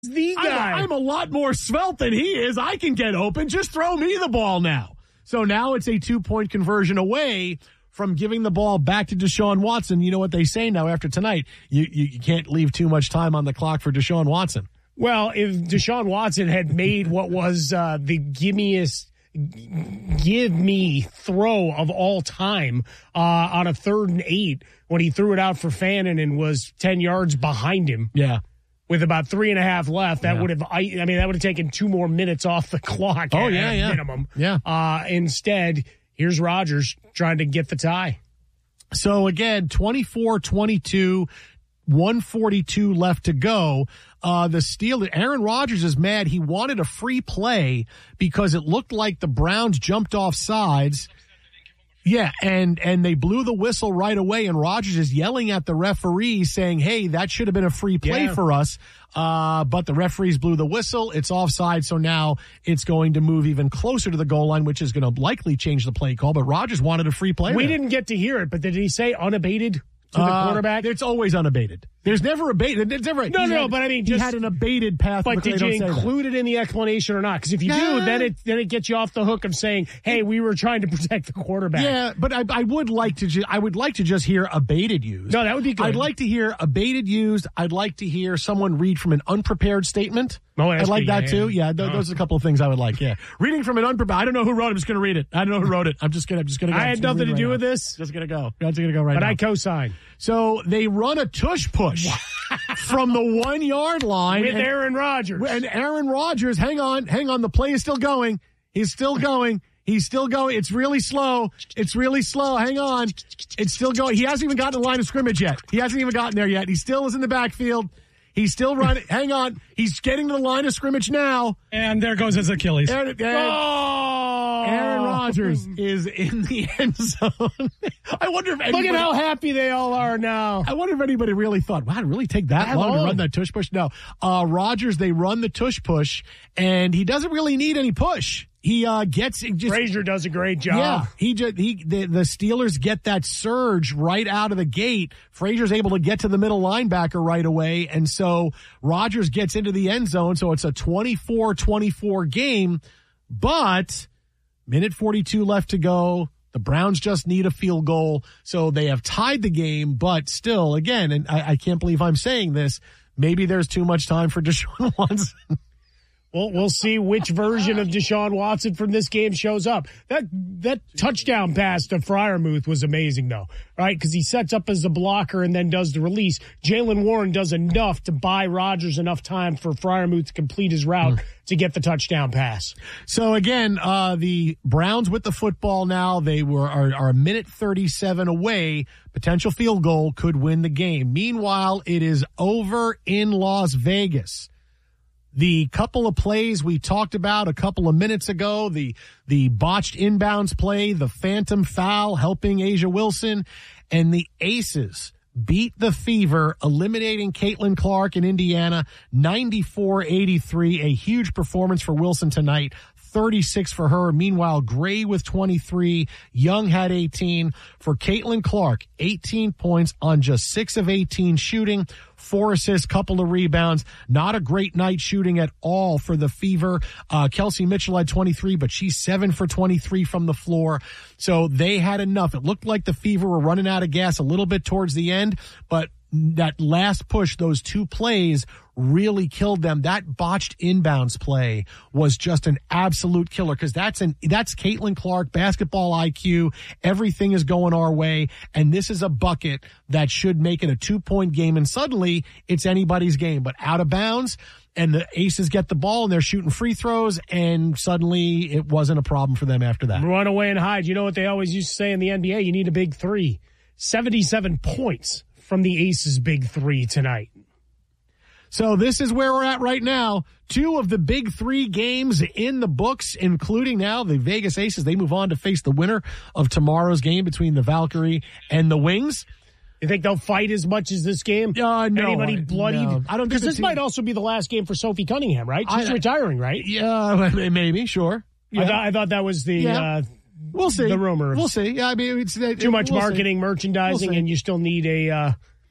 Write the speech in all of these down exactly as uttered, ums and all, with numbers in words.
The guy. I'm, I'm a lot more svelte than he is. I can get open. Just throw me the ball now. So now it's a two-point conversion away from giving the ball back to Deshaun Watson. You know what they say now after tonight? You, you, you can't leave too much time on the clock for Deshaun Watson. Well, if Deshaun Watson had made what was uh, the gimmiest give me throw of all time uh, on a third and eight when he threw it out for Fannin and was ten yards behind him. Yeah. With about three and a half left, that yeah. would have, I, I mean, that would have taken two more minutes off the clock. Oh, at, yeah, at yeah. minimum. Yeah. Uh, instead, here's Rodgers trying to get the tie. So again, twenty-four twenty-two, one forty-two left to go. Uh, the Steelers, Aaron Rodgers is mad. He wanted a free play because it looked like the Browns jumped off sides. Yeah, and, and they blew the whistle right away, and Rodgers is yelling at the referee saying, hey, that should have been a free play yeah. for us. Uh, but the referees blew the whistle. It's offside, so now it's going to move even closer to the goal line, which is going to likely change the play call. But Rodgers wanted a free play. We there. didn't get to hear it, but did he say unabated to the uh, quarterback? It's always unabated. There's never abated. It's never. No, no, had, but I mean, he just, had an abated path. But did you include it in the explanation or not? Because if you yeah. do, then it then it gets you off the hook of saying, "Hey, we were trying to protect the quarterback." Yeah, but I, I would like to. Ju- I would like to just hear abated used. No, that would be good. I'd like to hear abated used. I'd like to hear someone read from an unprepared statement. Oh, I'd like good, that yeah, too. Yeah, Yeah, th- oh. those are a couple of things I would like. Yeah, reading from an unprepared. I don't know who wrote it. I'm just going to read it. I don't know who wrote it. I'm just going to. I'm just going to. I had nothing to do with this. Just going to go. Just going to go right but now. I co-sign. So they run a tush push from the one yard line with and, Aaron Rodgers. And Aaron Rodgers, hang on, hang on. The play is still going. He's still going. He's still going. It's really slow. It's really slow. Hang on. It's still going. He hasn't even gotten the line of scrimmage yet. He hasn't even gotten there yet. He still is in the backfield. He's still running. Hang on. He's getting to the line of scrimmage now. And there goes his Achilles. Aaron, Aaron, oh! Aaron Rodgers is in the end zone. I wonder if anybody, Look at how happy they all are now. I wonder if anybody really thought, wow, did it really take that I long know. to run that tush push? No. Uh, Rodgers, they run the tush push, and he doesn't really need any push. He uh, gets it just. Frazier does a great job. Yeah, he just he the, the Steelers get that surge right out of the gate. Frazier's able to get to the middle linebacker right away, and so Rodgers gets into the end zone. So it's a twenty-four twenty-four game, but minute forty-two left to go. The Browns just need a field goal, so they have tied the game. But still, again, and I, I can't believe I'm saying this. Maybe there's too much time for Deshaun Watson. Well, we'll see which version of Deshaun Watson from this game shows up. That that touchdown pass to Freiermuth was amazing, though, right? Because he sets up as a blocker and then does the release. Jaylen Warren does enough to buy Rodgers enough time for Freiermuth to complete his route mm. to get the touchdown pass. So, again, uh, the Browns with the football now. They were are, are a minute thirty-seven away. Potential field goal could win the game. Meanwhile, it is over in Las Vegas. The couple of plays we talked about a couple of minutes ago, the the botched inbounds play, the phantom foul helping Asia Wilson, and the Aces beat the Fever, eliminating Caitlin Clark in Indiana, ninety-four eighty-three, a huge performance for Wilson tonight. thirty-six for her. Meanwhile, Gray with twenty-three, Young had eighteen. For Caitlin Clark, eighteen points on just six of eighteen shooting, four assists, couple of rebounds. Not a great night shooting at all for the Fever. Uh, Kelsey Mitchell had twenty-three, but she's seven for twenty-three from the floor. So they had enough. It looked like the Fever were running out of gas a little bit towards the end, but that last push, those two plays really killed them. That botched inbounds play was just an absolute killer because that's an that's Caitlin Clark basketball I Q. Everything is going our way, and this is a bucket that should make it a two-point game, and suddenly it's anybody's game. But out of bounds, and the Aces get the ball, and they're shooting free throws, and suddenly it wasn't a problem for them after that. Run away and hide. You know what they always used to say in the N B A? You need a big three. seventy-seven points from the Aces' big three tonight. So this is where we're at right now. Two of the big three games in the books, including now the Vegas Aces. They move on to face the winner of tomorrow's game between the Valkyrie and the Wings. You think they'll fight as much as this game? Uh, no. Anybody bloodied? No. I don't think because this team... might also be the last game for Sophie Cunningham, right? She's I, retiring, right? Yeah, maybe, sure. Yeah. I, th- I thought that was the yeah. uh, we'll see. The rumor. We'll see. Yeah, I mean, it's too much we'll marketing, see. merchandising, we'll and you still need a uh,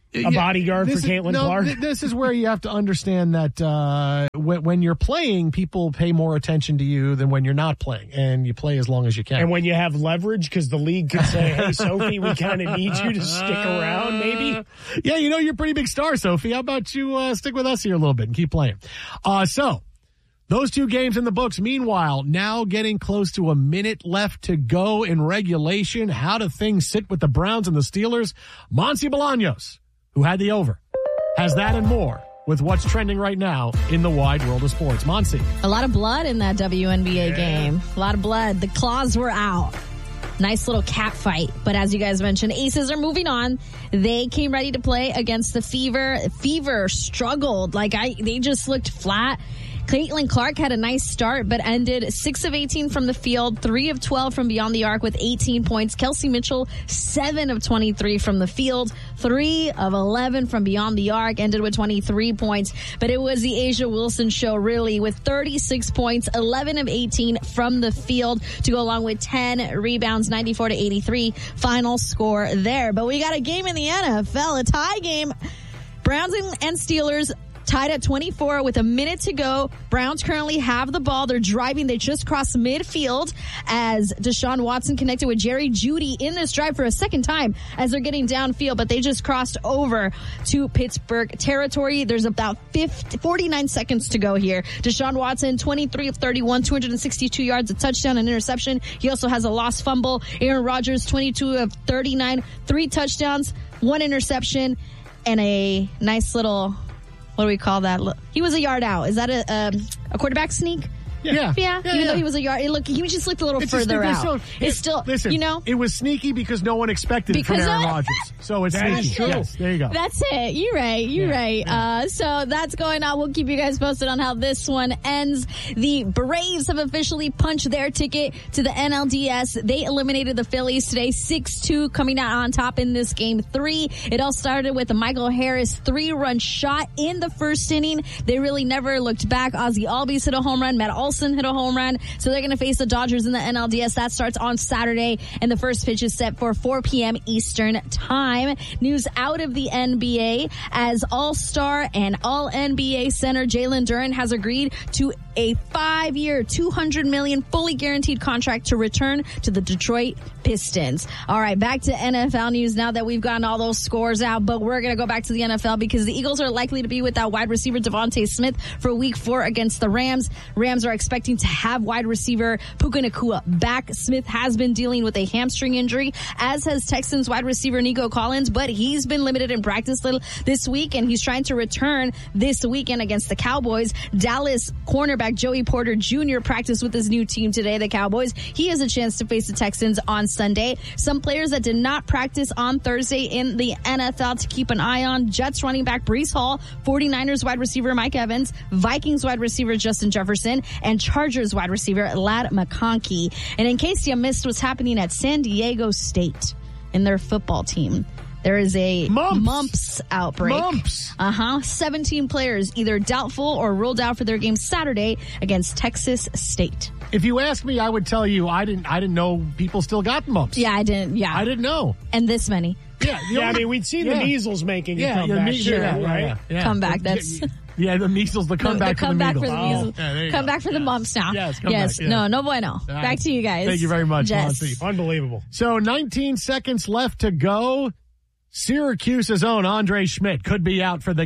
a yeah, bodyguard for Caitlin no, Clark. Th- this is where you have to understand that uh, when, when you're playing, people pay more attention to you than when you're not playing, and you play as long as you can. And when you have leverage, because the league could say, hey, Sophie, we kind of need you to stick around, maybe. Yeah, you know, you're a pretty big star, Sophie. How about you uh, stick with us here a little bit and keep playing? Uh, so, those two games in the books. Meanwhile, now getting close to a minute left to go in regulation. How do things sit with the Browns and the Steelers? Monty Bolaños, who had the over, has that and more with what's trending right now in the wide world of sports. Monty. A lot of blood in that W N B A yeah. game. A lot of blood. The claws were out. Nice little cat fight. But as you guys mentioned, Aces are moving on. They came ready to play against the Fever. Fever struggled. Like I, they just looked flat. Caitlin Clark had a nice start, but ended six of eighteen from the field, three of twelve from beyond the arc with eighteen points. Kelsey Mitchell, seven of twenty-three from the field, three of eleven from beyond the arc, ended with twenty-three points. But it was the Asia Wilson show, really, with thirty-six points, eleven of eighteen from the field to go along with ten rebounds, ninety-four to eighty-three final score there. But we got a game in the N F L, a tie game. Browns and Steelers tied at twenty-four with a minute to go. Browns currently have the ball. They're driving. They just crossed midfield as Deshaun Watson connected with Jerry Jeudy in this drive for a second time as they're getting downfield, but they just crossed over to Pittsburgh territory. There's about fifty, forty-nine seconds to go here. Deshaun Watson, twenty-three of thirty-one, two hundred sixty-two yards, a touchdown, an interception. He also has a lost fumble. Aaron Rodgers, twenty-two of thirty-nine, three touchdowns, one interception, and a nice little... what do we call that? He was a yard out. Is that a um, a quarterback sneak? Yeah. Yeah. yeah. Even yeah. though he was a yard, it looked, he just looked a little it's further just, out. So, it's still, listen, you know. It was sneaky because no one expected because it from Aaron that, Rodgers. So it's that sneaky. True. Yes, there you go. That's it. You're right. You're yeah. right. Yeah. Uh, so that's going on. We'll keep you guys posted on how this one ends. The Braves have officially punched their ticket to the N L D S. They eliminated the Phillies today, six two, coming out on top in this game three. It all started with a Michael Harris three-run shot in the first inning. They really never looked back. Ozzie Albies hit a home run. Matt Olson hit a home run. So they're going to face the Dodgers in the N L D S. That starts on Saturday, and the first pitch is set for four p.m. Eastern time. News out of the N B A as All-Star and All-N B A center Jalen Duren has agreed to a five-year, two hundred million dollars fully guaranteed contract to return to the Detroit Pistons. All right, back to N F L news now that we've gotten all those scores out, but we're going to go back to the N F L because the Eagles are likely to be without wide receiver Devontae Smith for week four against the Rams. Rams are expecting to have wide receiver Puka Nacua back. Smith has been dealing with a hamstring injury, as has Texans wide receiver Nico Collins, but he's been limited in practice this week, and he's trying to return this weekend against the Cowboys. Dallas cornerback Joey Porter Junior practiced with his new team today, the Cowboys. He has a chance to face the Texans on Sunday. Some players that did not practice on Thursday in the N F L to keep an eye on: Jets running back Breece Hall, 49ers wide receiver Mike Evans, Vikings wide receiver Justin Jefferson, and Chargers wide receiver Ladd McConkey. And in case you missed what's happening at San Diego State in their football team, there is a mumps, mumps outbreak. Mumps. Uh-huh. seventeen players either doubtful or ruled out for their game Saturday against Texas State. If you ask me, I would tell you I didn't I didn't know people still got mumps. Yeah, I didn't. Yeah. I didn't know. And this many. Yeah, yeah, I mean, we'd seen yeah. the measles making yeah, a comeback, me- sure, yeah, right? Yeah, yeah. Comeback, that's... Yeah, the measles, the comeback the, the comeback for the for the measles. measles. Oh, yeah, come go. back for yes. the mumps now. Yes, come yes. back. Yes. No, no bueno. Right. Back to you guys. Thank you very much, Jess. Monty. Unbelievable. So nineteen seconds left to go. Syracuse's own Andre Schmidt could be out for the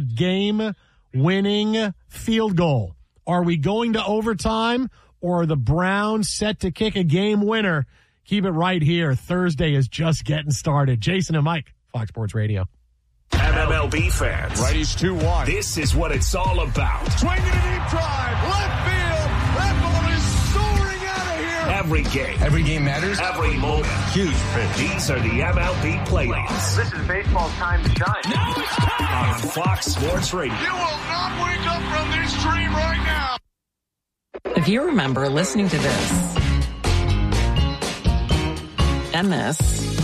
game-winning field goal. Are we going to overtime, or are the Browns set to kick a game winner? Keep it right here. Thursday is just getting started. Jason and Mike, Fox Sports Radio. M L B fans. Righties two one. This is what it's all about. Swinging a deep drive. Left field. That ball is soaring out of here. Every game. Every game matters. Every moment. Huge pitch. These are the M L B playoffs. This is baseball's time to shine. Now it's time. On Fox Sports Radio. You will not wake up from this dream right now. If you remember listening to this and this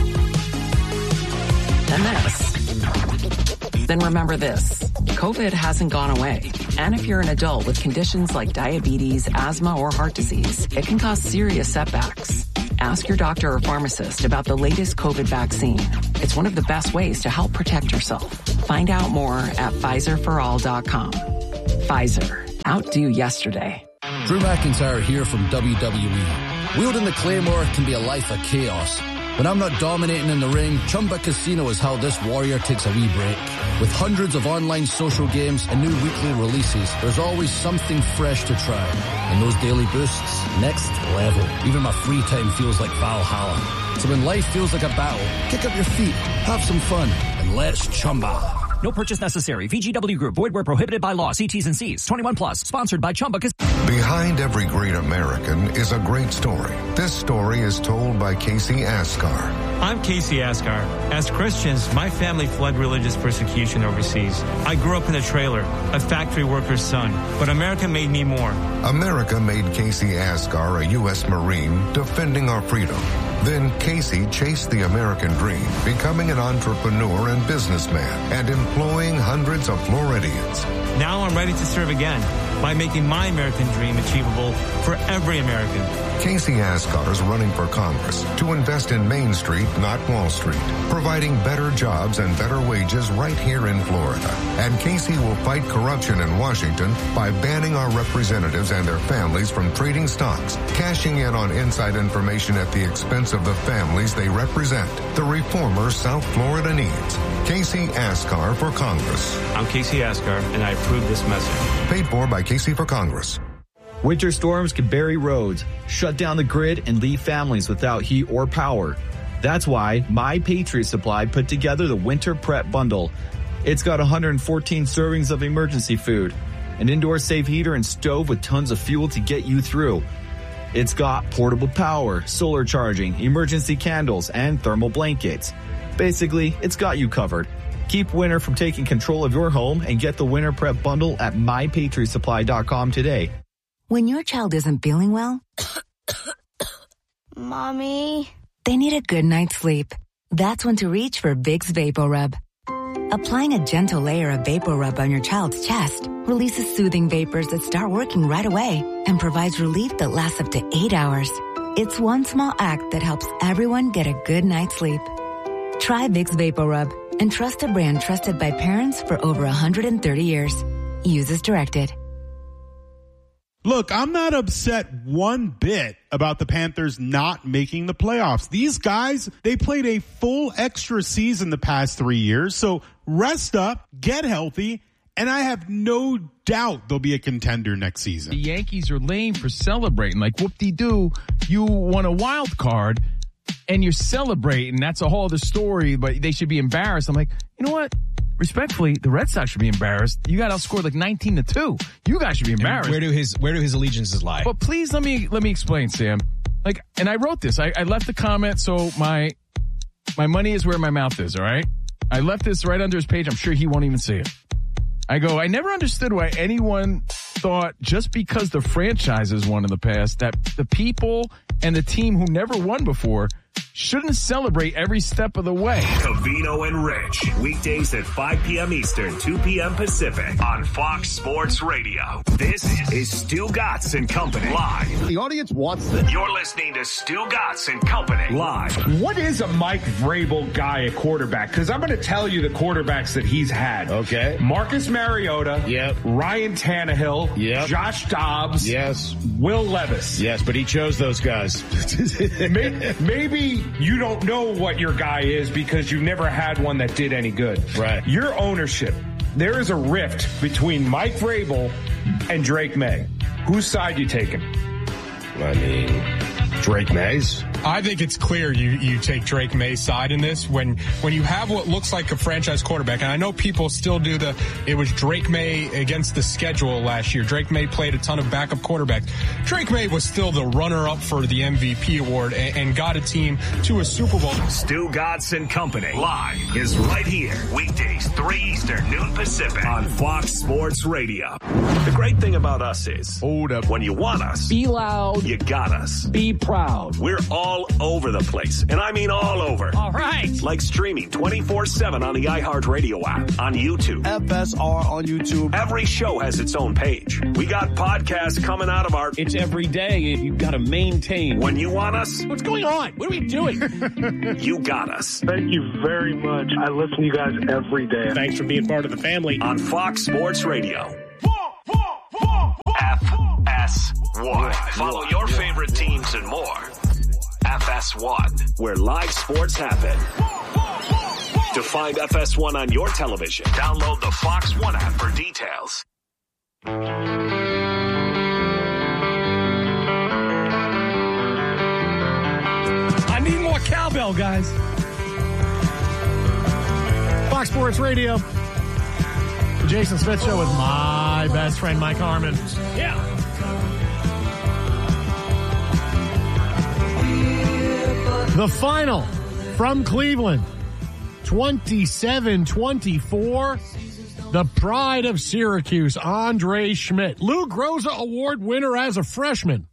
and this, then remember this. COVID hasn't gone away. And if you're an adult with conditions like diabetes, asthma, or heart disease, it can cause serious setbacks. Ask your doctor or pharmacist about the latest COVID vaccine. It's one of the best ways to help protect yourself. Find out more at Pfizer for all dot com. Pfizer. Outdo yesterday. Drew McIntyre here from W W E. Wielding the Claymore can be a life of chaos. When I'm not dominating in the ring, Chumba Casino is how this warrior takes a wee break. With hundreds of online social games and new weekly releases, there's always something fresh to try. And those daily boosts, next level. Even my free time feels like Valhalla. So when life feels like a battle, kick up your feet, have some fun, and let's Chumba. No purchase necessary. V G W Group. Void where prohibited by law. See T's and C's. twenty-one plus. Sponsored by Chumba. Behind every great American is a great story. This story is told by Casey Askar. I'm Casey Askar. As Christians, my family fled religious persecution overseas. I grew up in a trailer, a factory worker's son. But America made me more. America made Casey Askar a U S Marine defending our freedom. Then Casey chased the American dream, becoming an entrepreneur and businessman and employing hundreds of Floridians. Now I'm ready to serve again by making my American dream achievable for every American. Casey Askar is running for Congress to invest in Main Street, not Wall Street, providing better jobs and better wages right here in Florida. And Casey will fight corruption in Washington by banning our representatives and their families from trading stocks, cashing in on inside information at the expense of the families they represent. The reformer South Florida needs. Casey Askar for Congress. I'm Casey Askar, and I approve this message. Paid for by Casey for Congress. Winter storms can bury roads, shut down the grid, and leave families without heat or power. That's why My Patriot Supply put together the Winter Prep Bundle. It's got one hundred fourteen servings of emergency food, an indoor safe heater and stove with tons of fuel to get you through. It's got portable power, solar charging, emergency candles, and thermal blankets. Basically, it's got you covered. Keep winter from taking control of your home and get the Winter Prep Bundle at my patriot supply dot com today. When your child isn't feeling well, Mommy, they need a good night's sleep. That's when to reach for Vicks VapoRub. Applying a gentle layer of VapoRub on your child's chest releases soothing vapors that start working right away and provides relief that lasts up to eight hours. It's one small act that helps everyone get a good night's sleep. Try Vicks VapoRub and trust a brand trusted by parents for over one hundred thirty years. Use as directed. Look, I'm not upset one bit about the Panthers not making the playoffs. These guys, they played a full extra season the past three years. So rest up, get healthy, and I have no doubt they'll be a contender next season. The Yankees are lame for celebrating. Like, whoop-de-doo, you won a wild card, and you're celebrating. That's a whole other story, but they should be embarrassed. I'm like, you know what? Respectfully, the Red Sox should be embarrassed. You got outscored like nineteen to two. You guys should be embarrassed. And where do his where do his allegiances lie? But please let me let me explain, Sam. Like, and I wrote this. I, I left the comment, so my my money is where my mouth is. All right. I left this right under his page. I'm sure he won't even see it. I go, I never understood why anyone thought just because the franchises won in the past that the people and the team who never won before shouldn't celebrate every step of the way. Covino and Rich, weekdays at five p.m. Eastern, two p.m. Pacific on Fox Sports Radio. This is Stu Gatz and Company live. The audience wants this. You're listening to Stu Gatz and Company live. What is a Mike Vrabel guy at quarterback? Because I'm going to tell you the quarterbacks that he's had. Okay. Marcus Mariota. Yep. Ryan Tannehill. Yep. Josh Dobbs. Yes. Will Levis. Yes, but he chose those guys. maybe, maybe you don't know what your guy is because you've never had one that did any good. Right. Your ownership. There is a rift between Mike Vrabel and Drake May. Whose side you taking? I mean, Drake May's. I think it's clear you, you take Drake May's side in this when, when you have what looks like a franchise quarterback. And I know people still do the, it was Drake May against the schedule last year. Drake May played a ton of backup quarterbacks. Drake May was still the runner up for the M V P award and, and got a team to a Super Bowl. Stu Gatz and Company live is right here. Weekdays, three Eastern, noon Pacific on Fox Sports Radio. The great thing about us is, hold up, when you want us, be loud, you got us. Be proud. We're all all over the place. And I mean all over. All right. Like streaming twenty-four seven on the iHeartRadio app, on YouTube. F S R on YouTube. Every show has its own page. We got podcasts coming out of our... It's every day. You've got to maintain. When you want us... What's going on? What are we doing? You got us. Thank you very much. I listen to you guys every day. Thanks for being part of the family. On Fox Sports Radio. F S one. Follow your favorite teams and more. F S one, where live sports happen. To find F S one on your television, download the Fox One app for details. I need more cowbell, guys. Fox Sports Radio. The Jason Smith Show with my best friend, Mike Harmon. Yeah. The final from Cleveland, twenty-seven twenty-four. The pride of Syracuse, Andre Schmidt. Lou Groza Award winner as a freshman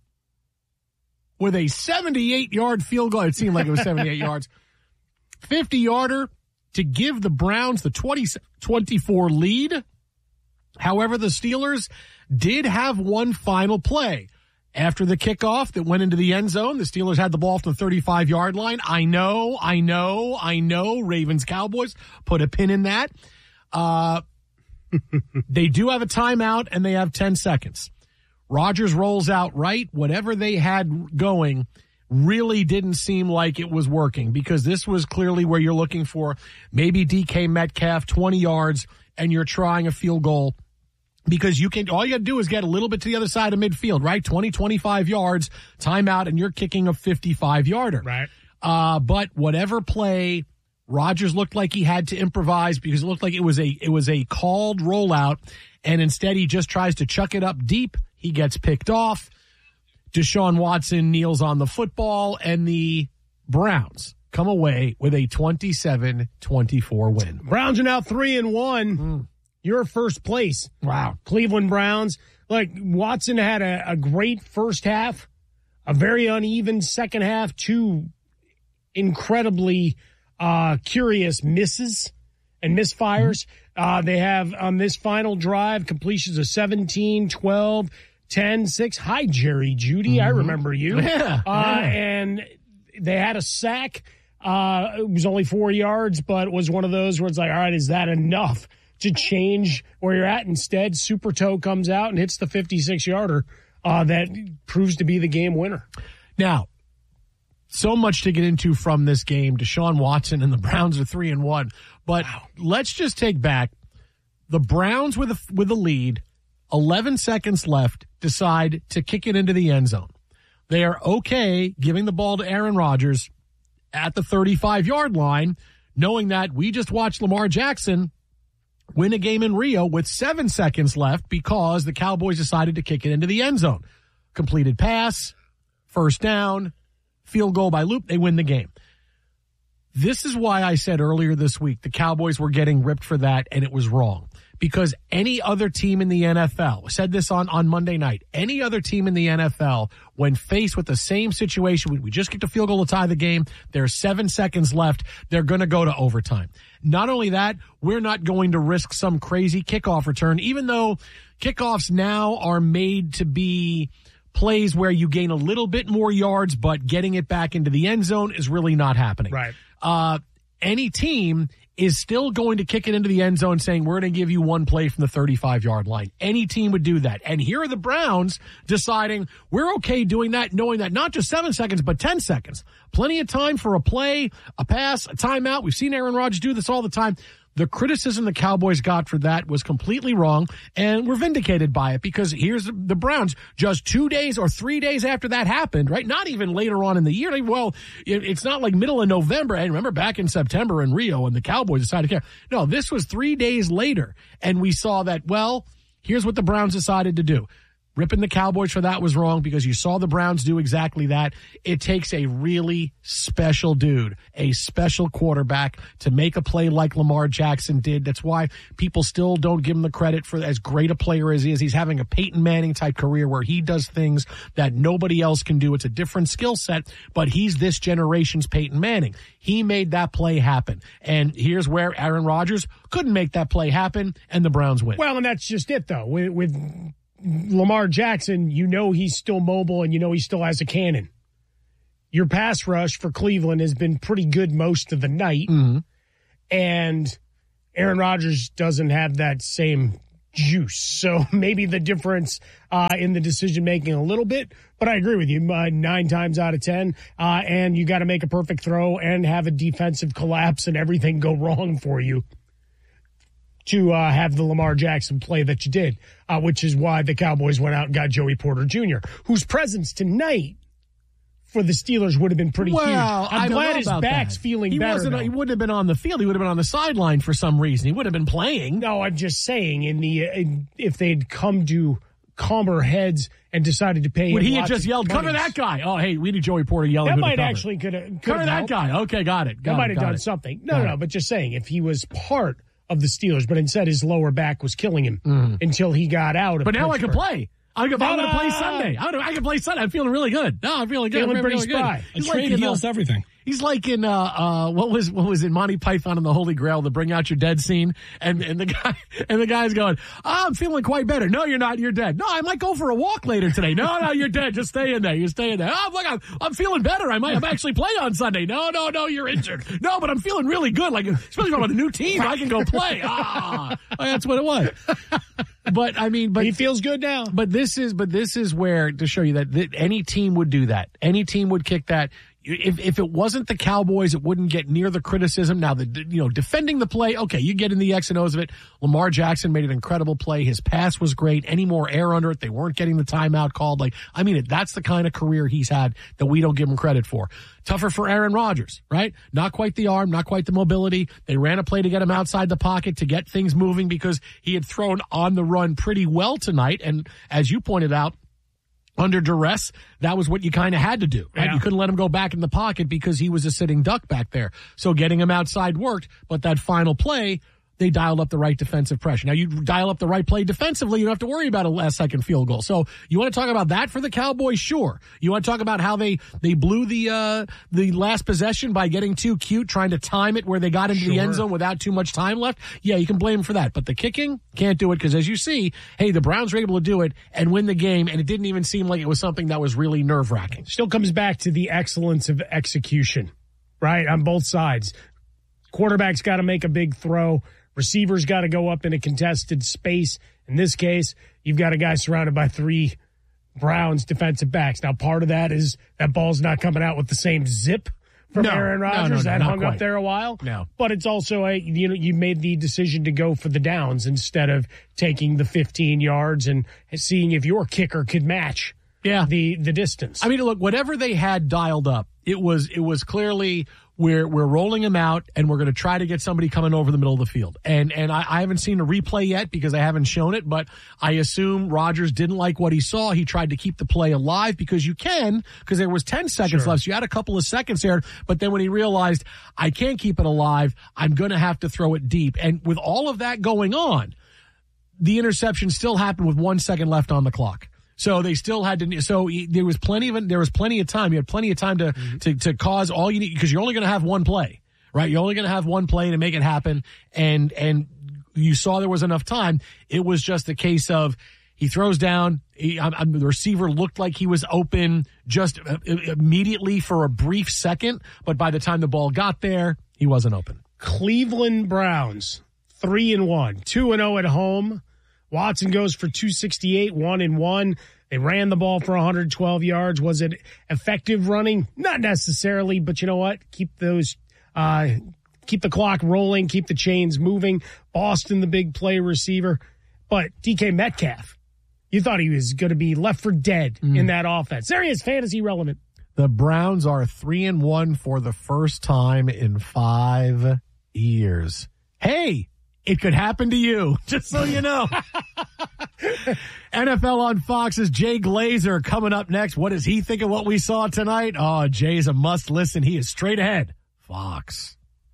with a seventy-eight-yard field goal. It seemed like it was seventy-eight yards. fifty-yarder to give the Browns the twenty twenty-four lead. However, the Steelers did have one final play. After the kickoff that went into the end zone, the Steelers had the ball from the thirty-five-yard line. I know, I know, I know, Ravens Cowboys, put a pin in that. Uh, they do have a timeout, and they have ten seconds. Rodgers rolls out right. Whatever they had going really didn't seem like it was working, because this was clearly where you're looking for maybe D K Metcalf, twenty yards, and you're trying a field goal. Because you can, all you got to do is get a little bit to the other side of midfield, right? twenty, twenty-five yards, timeout, and you're kicking a fifty-five-yarder. Right. Uh, but whatever play, Rodgers looked like he had to improvise, because it looked like it was a, it was a called rollout, and instead he just tries to chuck it up deep. He gets picked off. Deshaun Watson kneels on the football, and the Browns come away with a twenty-seven twenty-four win. Browns are now three and one. Mm. You're first place. Wow. Cleveland Browns. Like, Watson had a, a great first half, a very uneven second half, two incredibly uh, curious misses and misfires. Mm-hmm. Uh, they have on this final drive completions of seventeen, twelve, ten, six. Hi, Jerry Judy. Mm-hmm. I remember you. Yeah, uh, yeah. And they had a sack. Uh, it was only four yards, but it was one of those where it's like, all right, is that enough to change where you're at? Instead, Super Toe comes out and hits the fifty-six-yarder uh, that proves to be the game winner. Now, so much to get into from this game. Deshaun Watson and the Browns are three and one. But wow. Let's just take back the Browns with a, with a lead, eleven seconds left, decide to kick it into the end zone. They are okay giving the ball to Aaron Rodgers at the thirty-five-yard line, knowing that we just watched Lamar Jackson win a game in Rio with seven seconds left because the Cowboys decided to kick it into the end zone. Completed pass, first down, field goal by Loop, they win the game. This is why I said earlier this week the Cowboys were getting ripped for that, and it was wrong. Because any other team in the N F L, I said this on, on Monday night, any other team in the N F L, when faced with the same situation, we just kicked a field goal to tie the game, there's seven seconds left, they're going to go to overtime. Not only that, we're not going to risk some crazy kickoff return, even though kickoffs now are made to be plays where you gain a little bit more yards, but getting it back into the end zone is really not happening. Right. Uh, any team is still going to kick it into the end zone saying, we're going to give you one play from the thirty-five-yard line. Any team would do that. And here are the Browns deciding we're okay doing that, knowing that not just seven seconds, but ten seconds. Plenty of time for a play, a pass, a timeout. We've seen Aaron Rodgers do this all the time. The criticism the Cowboys got for that was completely wrong, and we're vindicated by it, because here's the Browns just two days or three days after that happened, right? Not even later on in the year. Well, it's not like middle of November. And remember back in September in Rio when the Cowboys decided to care. No, this was three days later, and we saw that, well, here's what the Browns decided to do. Ripping the Cowboys for that was wrong because you saw the Browns do exactly that. It takes a really special dude, a special quarterback to make a play like Lamar Jackson did. That's why people still don't give him the credit for as great a player as he is. He's having a Peyton Manning type career where he does things that nobody else can do. It's a different skill set, but he's this generation's Peyton Manning. He made that play happen. And here's where Aaron Rodgers couldn't make that play happen, and the Browns win. Well, and that's just it, though. With, with Lamar Jackson, you know he's still mobile and you know he still has a cannon. Your pass rush for Cleveland has been pretty good most of the night. Mm-hmm. And Aaron Rodgers doesn't have that same juice. So maybe the difference uh, in the decision-making a little bit. But I agree with you, uh, nine times out of ten. Uh, and you got to make a perfect throw and have a defensive collapse and everything go wrong for you to uh, have the Lamar Jackson play that you did, uh, which is why the Cowboys went out and got Joey Porter Junior, whose presence tonight for the Steelers would have been pretty well, huge. I'm I don't glad know his about back's that. feeling he better. Wasn't, though. he wouldn't have been on the field. He would have been on the sideline for some reason. He would have been playing. No, I'm just saying, in the in, if they'd come to calmer heads and decided to pay Would him he have lots just of yelled, monies, cover that guy? Oh, hey, we need Joey Porter yelling. That who to might cover. actually could have Cover that helped. guy. Okay, got it. Got that it, might have got done it. something. No, Got no, it. no, but just saying, if he was part of the Steelers, but instead his lower back was killing him Mm. until he got out of But now I can Pittsburgh. play. I can, I'm going to play Sunday. I, I can play Sunday. I'm feeling really good. No, I'm feeling good. Feeling I'm pretty really spry. good. A He's trade in, heals uh, everything. He's like in uh, uh, what was what was in Monty Python and the Holy Grail, the Bring Out Your Dead scene, and and the guy and the guy's going, oh, I'm feeling quite better. No, you're not. You're dead. No, I might go for a walk later today. No, no, you're dead. Just stay in there. You stay in there. Oh, look, I'm, I'm feeling better. I might have actually play on Sunday. No, no, no, you're injured. No, but I'm feeling really good. Like especially on a new team, I can go play. Ah, that's what it was. But I mean, but he feels good now. But this is, but this is where to show you that, that any team would do that. Any team would kick that. If if it wasn't the Cowboys, it wouldn't get near the criticism. Now, the you know defending the play, okay, you get in the X and O's of it. Lamar Jackson made an incredible play. His pass was great. Any more air under it, they weren't getting the timeout called. Like, I mean, that's the kind of career he's had that we don't give him credit for. Tougher for Aaron Rodgers, right? Not quite the arm, not quite the mobility. They ran a play to get him outside the pocket to get things moving because he had thrown on the run pretty well tonight. And as you pointed out, under duress, that was what you kind of had to do, right? Yeah. You couldn't let him go back in the pocket because he was a sitting duck back there. So getting him outside worked, but that final play, they dialed up the right defensive pressure. Now, you dial up the right play defensively, you don't have to worry about a last-second field goal. So you want to talk about that for the Cowboys? Sure. You want to talk about how they, they blew the uh, the last possession by getting too cute, trying to time it where they got into Sure. the end zone without too much time left? Yeah, you can blame them for that. But the kicking, can't do it because, as you see, hey, the Browns were able to do it and win the game, and it didn't even seem like it was something that was really nerve-wracking. Still comes back to the excellence of execution, right, on both sides. Quarterback's got to make a big throw. Receivers got to go up in a contested space. In this case, you've got a guy surrounded by three Browns defensive backs. Now, part of that is that ball's not coming out with the same zip from No, Aaron no, no, Rodgers. no, that not hung quite. up there a while. No. But it's also a, you know, you made the decision to go for the downs instead of taking the fifteen yards and seeing if your kicker could match Yeah. the, the distance. I mean, look, whatever they had dialed up, it was it was clearly we're we're rolling him out and we're going to try to get somebody coming over the middle of the field. And and I, I haven't seen a replay yet because I haven't shown it, but I assume Rodgers didn't like what he saw. He tried to keep the play alive because you can, because there was ten seconds Sure. left. So you had a couple of seconds there, but then when he realized I can't keep it alive, I'm going to have to throw it deep. And with all of that going on, the interception still happened with one second left on the clock. So they still had to. So there was plenty of there was plenty of time. You had plenty of time to mm-hmm. to, to cause all you need because you're only going to have one play, right? You're only going to have one play to make it happen, and and you saw there was enough time. It was just a case of he throws down. He, I, I, the receiver looked like he was open just immediately for a brief second, but by the time the ball got there, he wasn't open. Cleveland Browns three and one, two and zero at home. Watson goes for two sixty-eight, one and one. They ran the ball for one hundred twelve yards. Was it effective running? Not necessarily, but you know what? Keep those, uh, keep the clock rolling, keep the chains moving. Boston, the big play receiver. But D K Metcalf, you thought he was going to be left for dead mm. in that offense. There he is, fantasy relevant. The Browns are three and one for the first time in five years. Hey! It could happen to you, just so you know. N F L on Fox's Jay Glazer coming up next. What does he think of what we saw tonight? Oh, Jay's a must listen. He is straight ahead. Fox.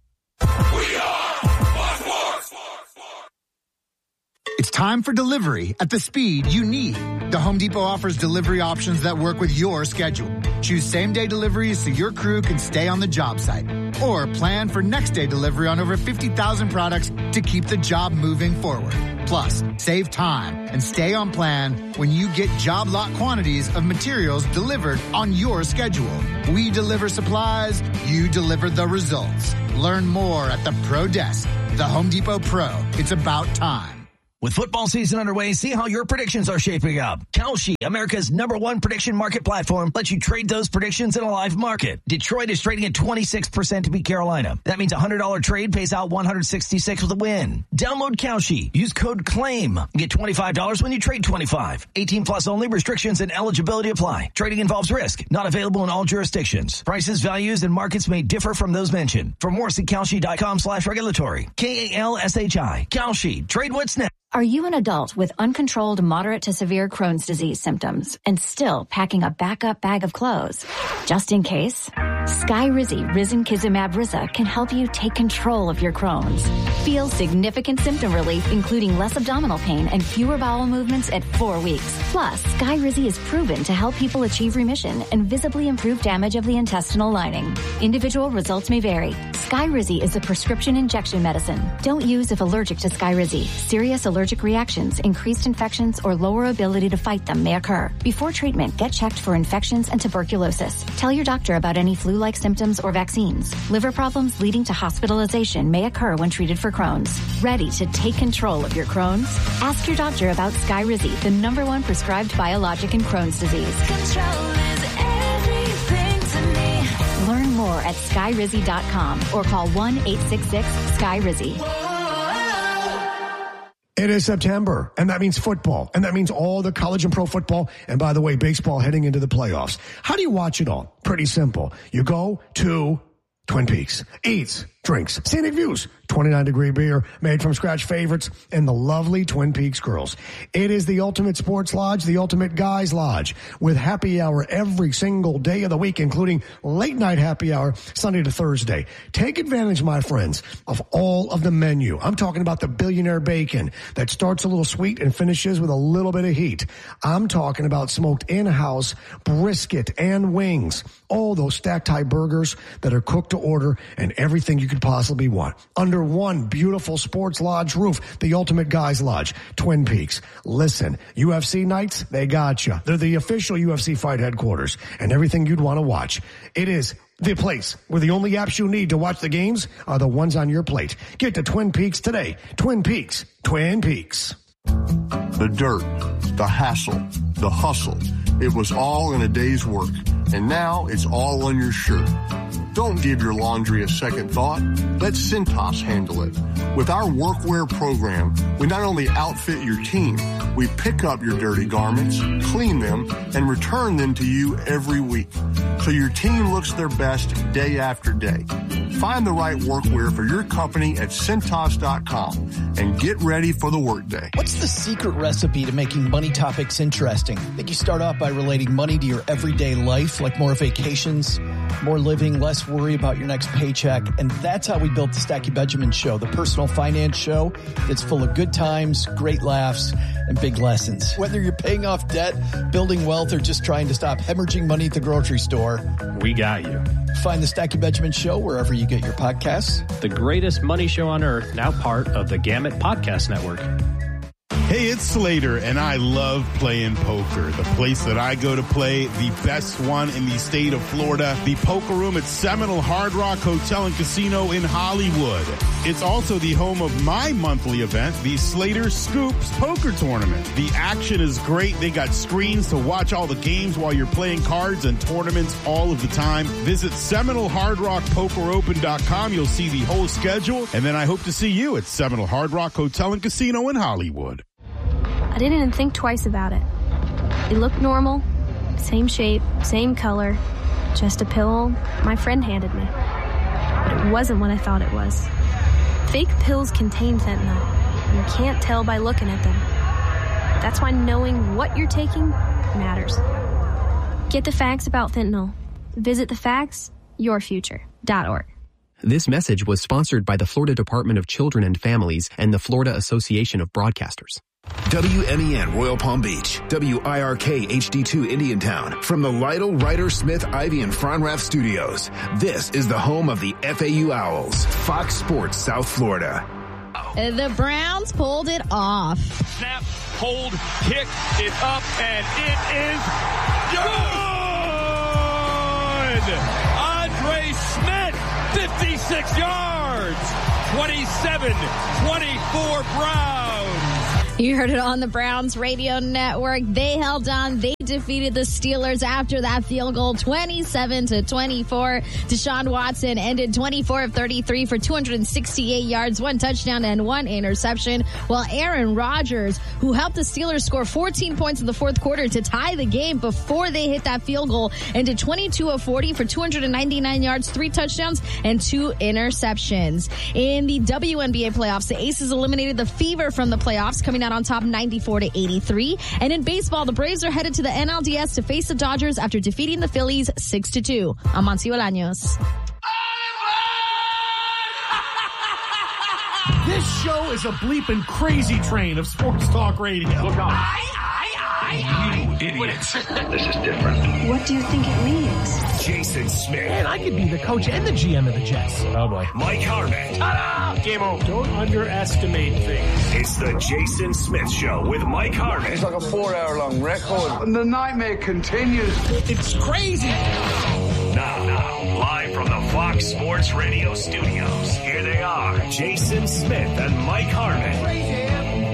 It's time for delivery at the speed you need. The Home Depot offers delivery options that work with your schedule. Choose same-day deliveries so your crew can stay on the job site. Or plan for next-day delivery on over fifty thousand products to keep the job moving forward. Plus, save time and stay on plan when you get job lot quantities of materials delivered on your schedule. We deliver supplies, you deliver the results. Learn more at the Pro Desk. The Home Depot Pro. It's about time. With football season underway, see how your predictions are shaping up. Kalshi, America's number one prediction market platform, lets you trade those predictions in a live market. Detroit is trading at twenty-six percent to beat Carolina. That means a one hundred dollars trade pays out one hundred sixty-six with a win. Download Kalshi. Use code CLAIM. Get twenty-five dollars when you trade twenty-five. eighteen plus only. Restrictions and eligibility apply. Trading involves risk. Not available in all jurisdictions. Prices, values, and markets may differ from those mentioned. For more, see Kalshi.com slash regulatory. K A L S H I. Kalshi. Trade what's next. Are you an adult with uncontrolled moderate to severe Crohn's disease symptoms and still packing a backup bag of clothes? Just in case, Skyrizi Risankizumab Riza can help you take control of your Crohn's. Feel significant symptom relief, including less abdominal pain and fewer bowel movements at four weeks. Plus, Skyrizi is proven to help people achieve remission and visibly improve damage of the intestinal lining. Individual results may vary. Skyrizi is a prescription injection medicine. Don't use if allergic to Skyrizi. Serious allergic reactions, increased infections, or lower ability to fight them may occur. Before treatment, get checked for infections and tuberculosis. Tell your doctor about any flu-like symptoms or vaccines. Liver problems leading to hospitalization may occur when treated for Crohn's. Ready to take control of your Crohn's? Ask your doctor about Skyrizi, the number one prescribed biologic in Crohn's disease. Control is everything to me. Learn more at skyrizi dot com or call one eight six six sky rizi. It is September, and that means football, and that means all the college and pro football, and by the way, baseball heading into the playoffs. How do you watch it all? Pretty simple. You go to Twin Peaks, eats, drinks, scenic views, twenty-nine degree beer, made from scratch favorites, and the lovely Twin Peaks girls. It is the ultimate sports lodge, the ultimate guys lodge, with happy hour every single day of the week, including late night happy hour, Sunday to Thursday. Take advantage, my friends, of all of the menu. I'm talking about the billionaire bacon that starts a little sweet and finishes with a little bit of heat. I'm talking about smoked in-house brisket and wings. All those stacked high burgers that are cooked to order and everything you could possibly want. Under one beautiful sports lodge roof, the ultimate guys lodge, Twin Peaks. Listen, U F C nights, they got you. They're the official U F C fight headquarters and everything you'd want to watch. It is the place where the only apps you need to watch the games are the ones on your plate. Get to Twin Peaks today. Twin Peaks. Twin Peaks. The dirt, the hassle, the hustle. It was all in a day's work. And now it's all on your shirt. Don't give your laundry a second thought. Let Cintas handle it. With our workwear program, we not only outfit your team, we pick up your dirty garments, clean them, and return them to you every week. So your team looks their best day after day. Find the right workwear for your company at Cintas dot com and get ready for the workday. What's the secret recipe to making money topics interesting? I think you start off by relating money to your everyday life, like more vacations, more living, less worry about your next paycheck. And that's how we built the Stacky Benjamin Show, the personal finance show that's full of good times, great laughs, and big lessons. Whether you're paying off debt, building wealth, or just trying to stop hemorrhaging money at the grocery store, we got you. Find the Stacky Benjamin Show wherever you get your podcasts. The greatest money show on earth, now part of the Gamut Podcast Network. Hey, it's Slater, and I love playing poker. The place that I go to play, the best one in the state of Florida, the Poker Room at Seminole Hard Rock Hotel and Casino in Hollywood. It's also the home of my monthly event, the Slater Scoops Poker Tournament. The action is great. They got screens to watch all the games while you're playing cards and tournaments all of the time. Visit Seminole Hard Rock Poker Open dot com. You'll see the whole schedule, and then I hope to see you at Seminole Hard Rock Hotel and Casino in Hollywood. I didn't even think twice about it. It looked normal, same shape, same color, just a pill my friend handed me. But it wasn't what I thought it was. Fake pills contain fentanyl, and you can't tell by looking at them. That's why knowing what you're taking matters. Get the facts about fentanyl. Visit the facts your future dot org. This message was sponsored by the Florida Department of Children and Families and the Florida Association of Broadcasters. W M E N Royal Palm Beach, W I R K H D two Indiantown. From the Lytle, Ryder, Smith, Ivy, and Fronrath studios, this is the home of the F A U Owls, Fox Sports South Florida. The Browns pulled it off. Snap, hold, kick it up, and it is good! Andre Schmidt, fifty-six yards, twenty-seven twenty-four Browns. You heard it on the Browns radio network. They held on. They defeated the Steelers after that field goal, twenty-seven to twenty-four. Deshaun Watson ended twenty-four of thirty-three for two hundred sixty-eight yards, one touchdown and one interception, while Aaron Rodgers, who helped the Steelers score fourteen points in the fourth quarter to tie the game before they hit that field goal, ended twenty-two of forty for two hundred ninety-nine yards, three touchdowns, and two interceptions. In the W N B A playoffs, the Aces eliminated the Fever from the playoffs, coming out on top ninety-four to eighty-three. And in baseball, the Braves are headed to the N L D S to face the Dodgers after defeating the Phillies six to two. I'm Monty Bolaños. This show is a bleeping crazy train of sports talk radio. Look out. You idiots. This is different. What do you think it means? Jason Smith. Man, I could be the coach and the G M of the Jets. Oh, boy. Mike Harmon. Ta-da! Game over. Don't underestimate things. It's the Jason Smith Show with Mike Harmon. It's like a four-hour-long record. And the nightmare continues. It's crazy. Now, now, live from the Fox Sports Radio studios, here they are, Jason Smith and Mike Harmon. Crazy,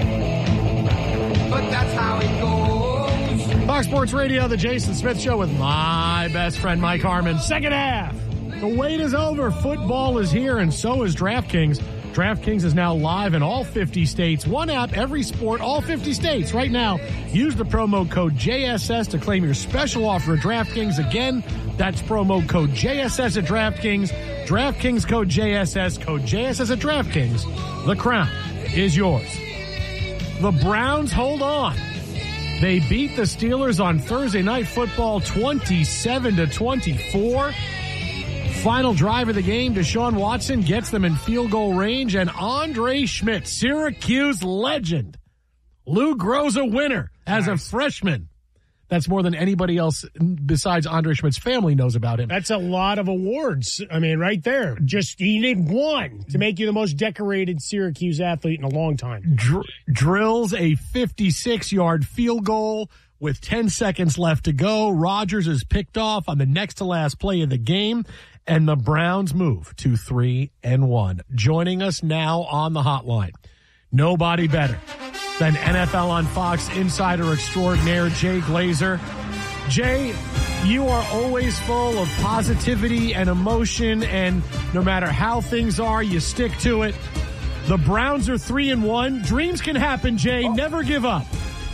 but that's how it goes. Fox Sports Radio, the Jason Smith Show with my best friend Mike Harmon. Second half. The wait is over. Football is here, and so is DraftKings. DraftKings is now live in all fifty states. One app, every sport, all fifty states. Right now, use the promo code J S S to claim your special offer at DraftKings. Again, that's promo code J S S at DraftKings. DraftKings code J S S, code J S S at DraftKings. The crown is yours. The Browns hold on. They beat the Steelers on Thursday Night Football twenty-seven to twenty-four. Final drive of the game, Deshaun Watson gets them in field goal range, and Andre Schmidt, Syracuse legend, Lou Groza winner as nice. a freshman. That's more than anybody else besides Andre Schmidt's family knows about him. That's a lot of awards. I mean, right there. Just, you need one to make you the most decorated Syracuse athlete in a long time. Dr- drills a fifty-six-yard field goal with ten seconds left to go. Rodgers is picked off on the next to last play of the game, and the Browns move to three and one. Joining us now on the hotline, nobody better than N F L on Fox insider extraordinaire Jay Glazer. Jay, you are always full of positivity and emotion, and no matter how things are, you stick to it. The Browns are three and one. Dreams can happen, Jay. Never give up.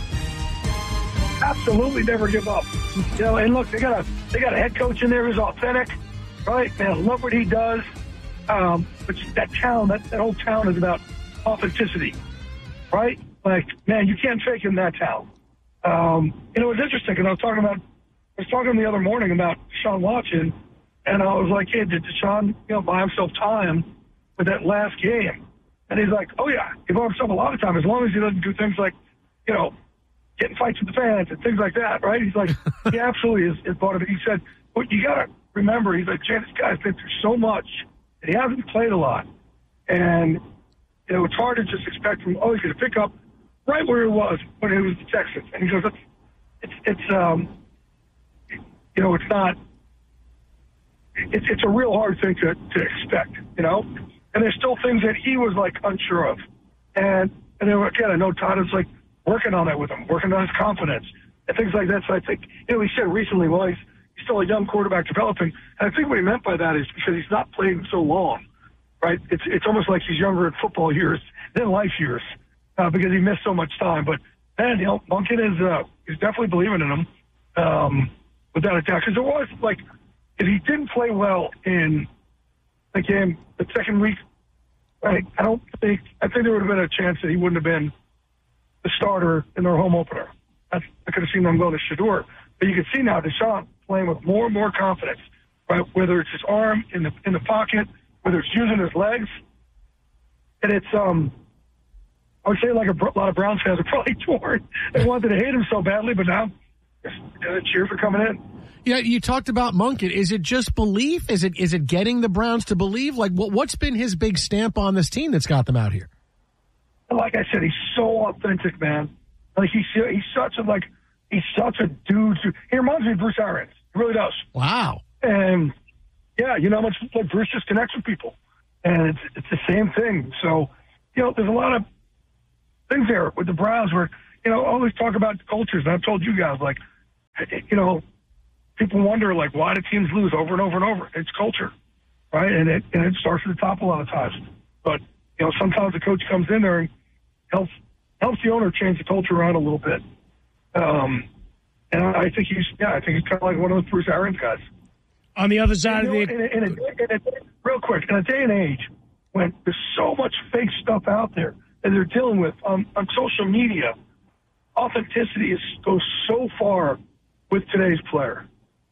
Absolutely never give up. You know, and look, they got a they got a head coach in there who's authentic, right? Man, love what he does. Um, but that town, that, that whole town is about authenticity, right? Like, man, you can't fake in that town. Um, you know, it was interesting because I was talking about, I was talking the other morning about Deshaun Watson, and I was like, hey, did Deshaun, you know, buy himself time with that last game? And he's like, oh yeah, he bought himself a lot of time as long as he doesn't do things like, you know, getting fights with the fans and things like that, right? He's like, he absolutely is, is part of it. He said, but you got to remember, he's like, Jay, this guy's been through so much, and he hasn't played a lot. And, you know, it's hard to just expect him, oh, he's going to pick up right where he was when he was the Texans. And he goes, it's, it's, it's um, you know, it's not, it's, it's a real hard thing to, to expect, you know? And there's still things that he was, like, unsure of. And, and then, again, I know Todd is, like, working on that with him, working on his confidence and things like that. So I think, you know, he said recently, well, he's, he's still a young quarterback developing. And I think what he meant by that is because he's not playing so long, right? It's it's almost like he's younger in football years than life years uh, because he missed so much time. But, man, you know, Monken is uh, is definitely believing in him um, without a doubt. Because it was, like, if he didn't play well in the game the second week, right, I don't think, I think there would have been a chance that he wouldn't have been the starter in their home opener. That's, I could have seen them go to Shedeur. But you can see now Deshaun playing with more and more confidence, right? Whether it's his arm in the in the pocket, whether it's using his legs. And it's, um, I would say like a, a lot of Browns fans are probably torn. They wanted to hate him so badly, but now they cheer for coming in. Yeah, you talked about Monken. Is it just belief? Is it is it getting the Browns to believe? Like, what, what's been his big stamp on this team that's got them out here? Like I said, he's so authentic, man. Like he's he's such a like he's such a dude. He reminds me of Bruce Arians. He really does. Wow. And yeah, you know how much like Bruce just connects with people, and it's it's the same thing. So you know, there's a lot of things there with the Browns where you know always talk about cultures. And I've told you guys like you know people wonder like why do teams lose over and over and over? It's culture, right? And it and it starts at the top a lot of times. But you know sometimes the coach comes in there and helps helps the owner change the culture around a little bit. Um, and I think he's, yeah, I think he's kind of like one of those Bruce Arians guys. On the other side you know, of the... In a, in a, in a, real quick, in a day and age when there's so much fake stuff out there that they're dealing with on, on social media, authenticity is, goes so far with today's player.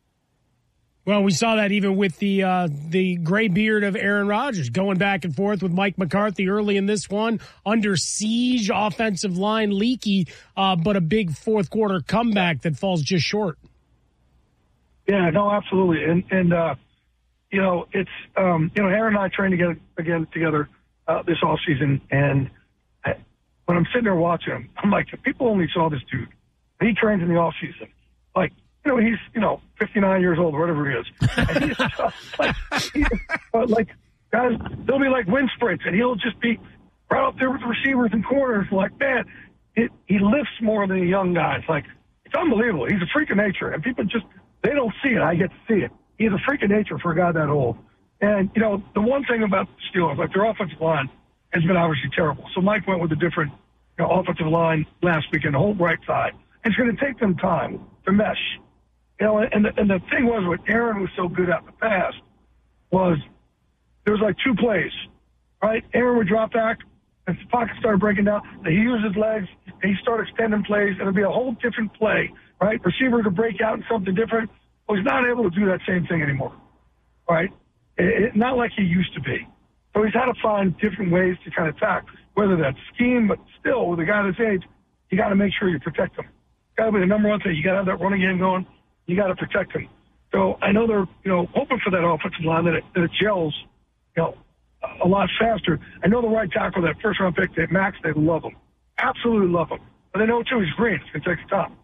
Well, we saw that even with the uh, the gray beard of Aaron Rodgers going back and forth with Mike McCarthy early in this one, under siege, offensive line leaky, uh, but a big fourth quarter comeback that falls just short. Yeah, no, absolutely, and and uh, you know it's um, you know Aaron and I trained together again together uh, this off season, and I, when I'm sitting there watching him, I'm like, if people only saw this dude, he trains in the off season, like. You know, he's, you know, fifty-nine years old, whatever he is. And he's just like, he, uh, like, guys, they'll be like wind sprints, and he'll just be right up there with the receivers and corners. Like, man, it, he lifts more than the young guys. Like, it's unbelievable. He's a freak of nature, and people just, they don't see it. I get to see it. He's a freak of nature for a guy that old. And, you know, the one thing about the Steelers, like, their offensive line has been obviously terrible. So Mike went with a different, you know, offensive line last weekend, the whole right side. It's going to take them time to mesh. You know, and the, and the thing was, what Aaron was so good at in the past was there was like two plays, right? Aaron would drop back, and the pocket started breaking down. And he used his legs, and he started extending plays, and it would be a whole different play, right? Receiver to break out in something different. Well, he's not able to do that same thing anymore, right? It, it, not like he used to be. So he's had to find different ways to kind of attack, whether that's scheme, but still, with a guy this age, you got to make sure you protect him. Got to be the number one thing. You got to have that running game going. You got to protect him. So I know they're, you know, hoping for that offensive line that it, that it gels, you know, a lot faster. I know the right tackle, that first round pick, that Max, they love him, absolutely love him. But they know too he's green. It's gonna take the top.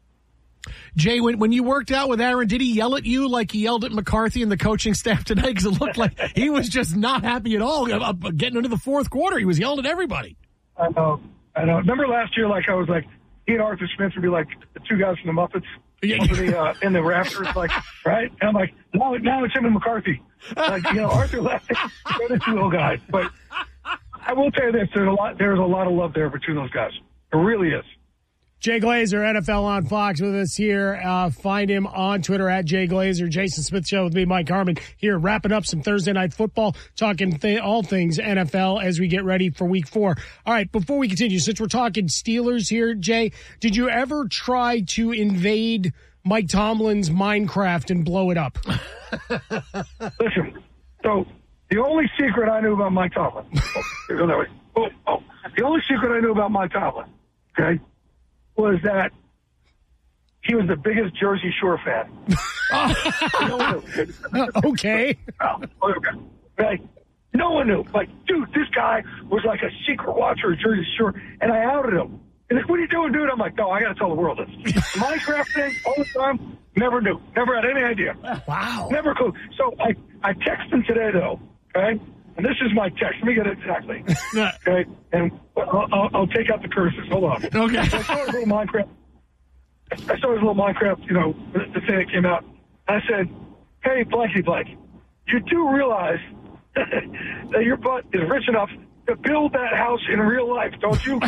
Jay, when when you worked out with Aaron, did he yell at you like he yelled at McCarthy and the coaching staff tonight? Because it looked like he was just not happy at all. Getting into the fourth quarter, he was yelling at everybody. I know. I know. Remember last year, like I was like, he and Arthur Smith would be like the two guys from the Muppets. Yeah. Over the, uh, in the rafters, like, right? And I'm like, now, now it's him and McCarthy. Like, you know, Arthur left. They're the two little guys. But I will tell you this: there's a lot, there's a lot of love there between those guys. It really is. Jay Glazer, N F L on Fox, with us here. Uh, find him on Twitter at Jay Glazer. Jason Smith Show with me, Mike Harmon, here wrapping up some Thursday Night Football, talking th- all things N F L as we get ready for Week Four. All right, before we continue, since we're talking Steelers here, Jay, did you ever try to invade Mike Tomlin's Minecraft and blow it up? Listen, so the only secret I knew about Mike Tomlin, oh, go that way. Oh, oh, the only secret I knew about Mike Tomlin, okay, was that he was the biggest Jersey Shore fan. Okay. Oh, okay. Like, no one knew. Like, dude, this guy was like a secret watcher of Jersey Shore, and I outed him. And like, what are you doing, dude? I'm like, no, I got to tell the world this. Minecraft thing all the time, never knew. Never had any idea. Wow. Never clue. So I, I texted him today, though, okay? And this is my text. Let me get it exactly. Okay? And I'll, I'll, I'll take out the curses. Hold on. Okay. So I saw his little Minecraft. I saw his little Minecraft, you know, the, the thing that came out. I said, hey, blanky blank, you do realize that your butt is rich enough to build that house in real life, don't you?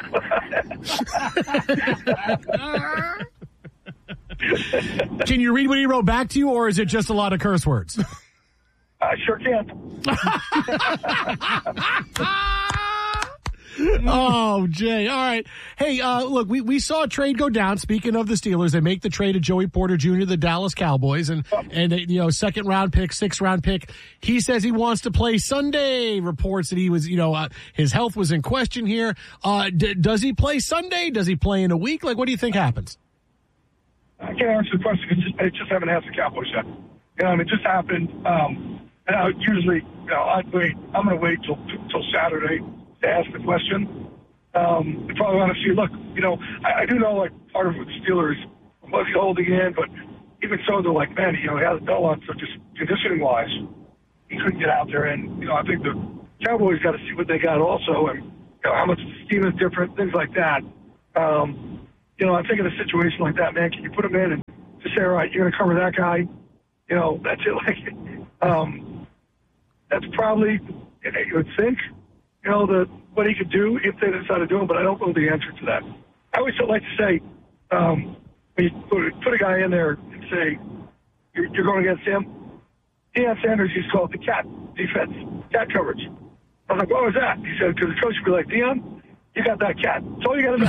Can you read what he wrote back to you, or is it just a lot of curse words? I sure can. Oh, Jay. All right. Hey, uh, look, we, we saw a trade go down. Speaking of the Steelers, they make the trade of Joey Porter Junior to the Dallas Cowboys, and, and you know, second round pick, sixth round pick. He says he wants to play Sunday. Reports that he was, you know, uh, his health was in question here. Uh, d- does he play Sunday? Does he play in a week? Like, what do you think happens? I can't answer the question because I just haven't asked the Cowboys yet. You know, I mean, it just happened. Um, and I would usually, you know, I'd wait. I'm going to wait till till Saturday to ask the question. Um, I probably want to see. Look, you know, I, I do know like part of the Steelers was he holding in, but even so, they're like, man, you know, he hasn't done a lot. So just conditioning wise, he couldn't get out there. And you know, I think the Cowboys got to see what they got also, and you know, how much the scheme is different, things like that. Um, you know, I think in a situation like that, man, can you put him in and just say, all right, you're going to cover that guy? You know, that's it. Like, um, that's probably, you would think, you know, the what he could do if they decide to do it, but I don't know the answer to that. I always like to say, um, when you put, put a guy in there and say, you're, you're going against him, Deion Sanders used to call it the cat defense, cat coverage. I was like, what was that? He said, because the coach would be like, Deion, you got that cat. That's all you got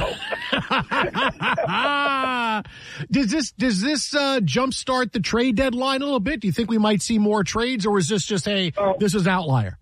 to know. does this does this uh, jumpstart the trade deadline a little bit? Do you think we might see more trades, or is this just, hey, uh, this is an outlier?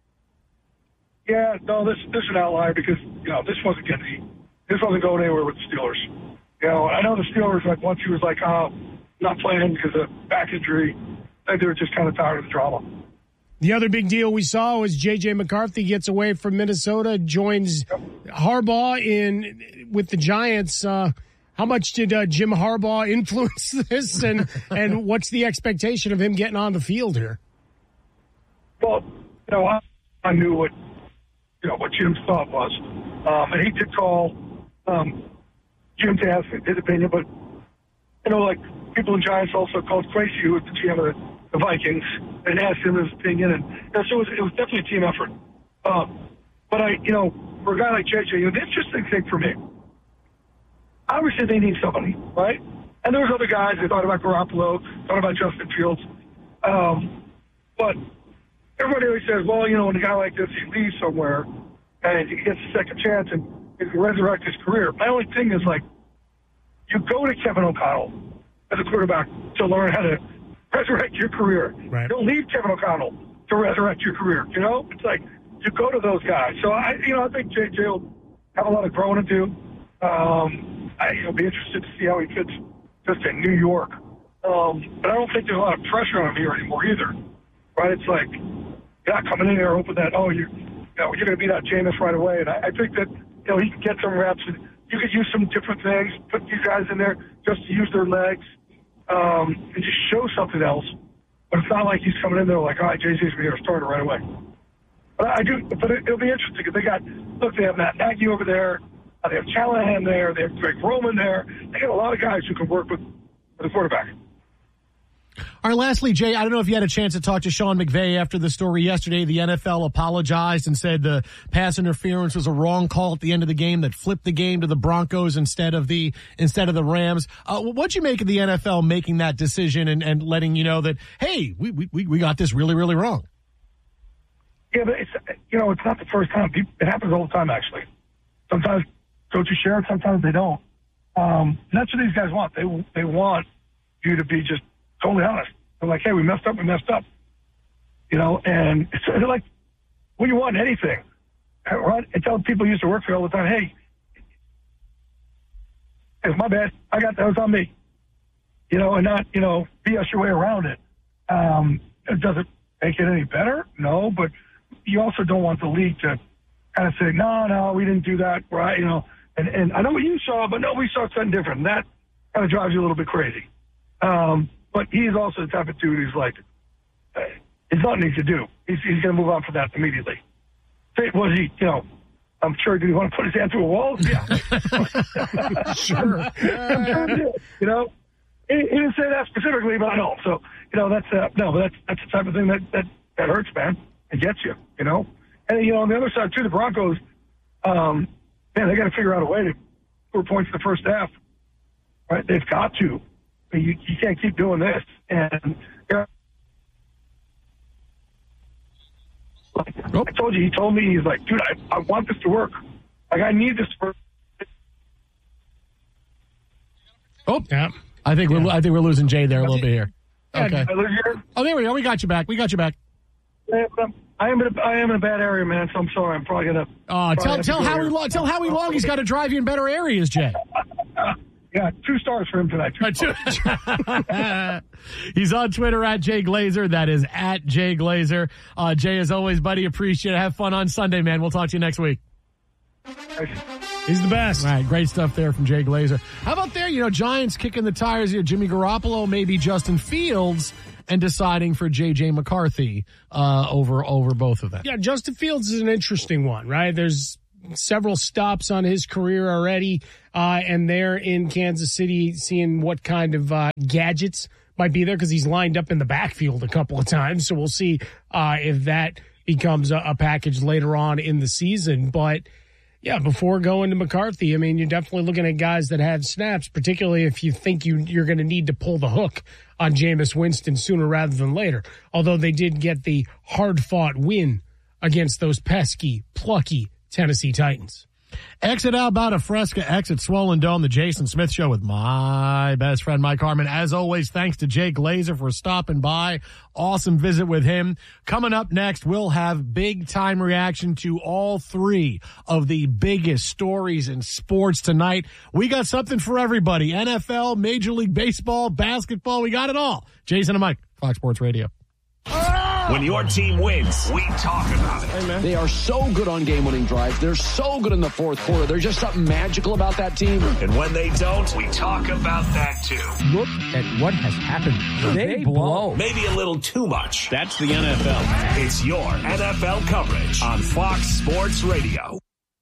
Yeah, no, this this is an outlier because, you know, this wasn't getting this wasn't going anywhere with the Steelers. You know, I know the Steelers, like, once he was like, oh, not playing because of back injury, I think they were just kind of tired of the drama. The other big deal we saw was J J McCarthy gets away from Minnesota, joins Harbaugh in with the Giants. Uh, how much did uh, Jim Harbaugh influence this, and and what's the expectation of him getting on the field here? Well, you know, I, I knew what you know what Jim's thought was, um, and he did call um, Jim to ask his opinion. But you know, like people in Giants also called Tracy, who was the G M of the, the Vikings, and asked him his opinion, and, and so it was, it was definitely a team effort. Um, but I, you know, for a guy like J J, you know, the interesting thing for me, obviously they need somebody, right? And there was other guys. They thought about Garoppolo, thought about Justin Fields, um, but everybody always says, well, you know, when a guy like this, he leaves somewhere and he gets a second chance and he can resurrect his career. My only thing is, like, you go to Kevin O'Connell as a quarterback to learn how to resurrect your career. Right. Don't leave Kevin O'Connell to resurrect your career. You know, it's like you go to those guys. So I, you know, I think J J will have a lot of growing to do. Um, I, you know, be interested to see how he fits just in New York. Um, but I don't think there's a lot of pressure on him here anymore either. Right? It's like you're not coming in there hoping that oh you, you know, you're going to beat out Jameis right away. And I, I think that you know he can get some reps and you could use some different things. Put these guys in there just to use their legs. Um, and just show something else. But it's not like he's coming in there like, all right, J J's going to be our starter right away. But I do, but it, it'll be interesting because they got, look, they have Matt Nagy over there. Uh, they have Callahan there. They have Greg Roman there. They got a lot of guys who can work with, with the quarterback. All right, lastly, Jay, I don't know if you had a chance to talk to Sean McVay after the story yesterday. The N F L apologized and said the pass interference was a wrong call at the end of the game that flipped the game to the Broncos instead of the instead of the Rams. Uh, what'd you make of the N F L making that decision and, and letting you know that, hey, we, we we got this really, really wrong? Yeah, but it's, you know, it's not the first time. It happens all the time, actually. Sometimes coaches share it, sometimes they don't. Um, and that's what these guys want. They They want you to be just totally honest. They're like, hey, we messed up, we messed up. You know, and it's they're like, when you want anything, right? I tell people who used to work for you all the time, hey, it's my bad. I got that. It was on me. You know, and not, you know, B S your way around it. Um, does it make it any better? No, but you also don't want the league to kind of say, no, no, we didn't do that, right? You know, and, and I know what you saw, but no, we saw something different. And that kind of drives you a little bit crazy. Um, But he's also the type of dude who's like, uh, there's nothing he could do. He's, he's going to move on from that immediately. Was he, you know, I'm sure, did he want to put his hand through a wall? Yeah. Sure. I'm sure he did, you know. He, he didn't say that specifically, but I know. So, you know, that's, uh, no, but that's, that's the type of thing that, that, that hurts, man. It gets you, you know. And, you know, on the other side, too, the Broncos, um, man, they got to figure out a way to score points in the first half. Right? They've got to. You, you can't keep doing this. And you know, like, I told you, he told me, he's like, dude, I, I want this to work. Like, I need the Spurs. Oh, yeah. I think yeah. we're I think we're losing Jay there a little bit here. Okay. I lose here? Oh, there we go. We got you back. We got you back. I am in a, I am in a bad area, man. So I'm sorry. I'm probably gonna. Oh, tell tell to Howie Long. Tell Howie Long he's got to drive you in better areas, Jay. Yeah, two stars for him tonight. Two stars. He's on Twitter at Jay Glazer. That is at Jay Glazer. Uh, Jay, as always, buddy, appreciate it. Have fun on Sunday, man. We'll talk to you next week. He's the best. All right, great stuff there from Jay Glazer. How about there, you know, Giants kicking the tires here. Jimmy Garoppolo, maybe Justin Fields, and deciding for J J McCarthy uh, over over both of them. Yeah, Justin Fields is an interesting one, right? There's several stops on his career already, uh, and they're in Kansas City seeing what kind of uh, gadgets might be there because he's lined up in the backfield a couple of times. So we'll see uh, if that becomes a, a package later on in the season. But yeah, before going to McCarthy, I mean, you're definitely looking at guys that have snaps, particularly if you think you, you're going to need to pull the hook on Jameis Winston sooner rather than later. Although they did get the hard-fought win against those pesky, plucky Tennessee Titans. Exit Alberta Fresca, exit Swollen Dome, the Jason Smith Show with my best friend Mike Harmon. As always, thanks to Jay Glazer for stopping by. Awesome visit with him. Coming up next, we'll have big time reaction to all three of the biggest stories in sports tonight. We got something for everybody. N F L, Major League Baseball, basketball, we got it all. Jason and Mike, Fox Sports Radio. When your team wins, we talk about it. Hey, they are so good on game-winning drives. They're so good in the fourth quarter. There's just something magical about that team. And when they don't, we talk about that too. Look at what has happened. They, they blow. blow. Maybe a little too much. That's the N F L. It's your N F L coverage on Fox Sports Radio.